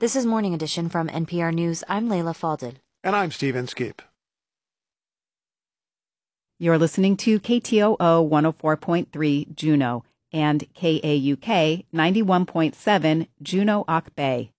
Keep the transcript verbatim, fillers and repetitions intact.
This is Morning Edition from N P R News. I'm Leila Fadel. And I'm Steve Inskeep. You're listening to K T O O one oh four point three Juneau and K A U K ninety-one point seven Juneau-Ock Bay.